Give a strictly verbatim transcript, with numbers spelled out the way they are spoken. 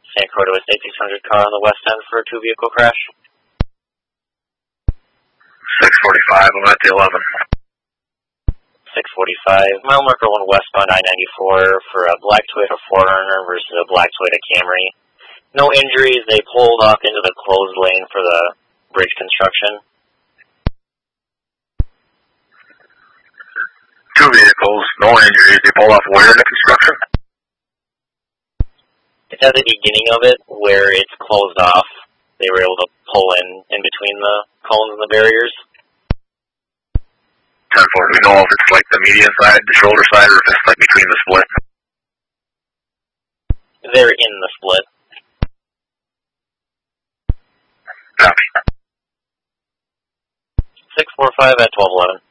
San Croix to a six hundred car on the west end for a two-vehicle crash. six forty-five, I'm at the eleven. six forty-five, mile marker one westbound I ninety-four for a black Toyota four runner versus a black Toyota Camry. No injuries, they pulled off into the closed lane for the bridge construction. Two vehicles, no injuries, they pulled off where in the construction? It's at the beginning of it, where it's closed off. They were able to pull in, in between the cones and the barriers. ten four, do we know if it's like the median side, the shoulder side, or if it's like between the split? They're in the split. Copy. six four five at twelve eleven.